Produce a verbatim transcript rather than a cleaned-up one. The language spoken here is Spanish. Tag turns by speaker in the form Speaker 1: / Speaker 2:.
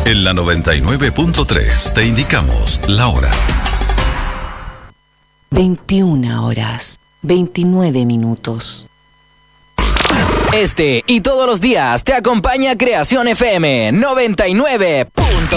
Speaker 1: En la noventa y nueve punto tres te indicamos la hora.
Speaker 2: veintiuna horas, veintinueve minutos.
Speaker 3: Este y todos los días te acompaña Creación F M noventa y nueve punto tres.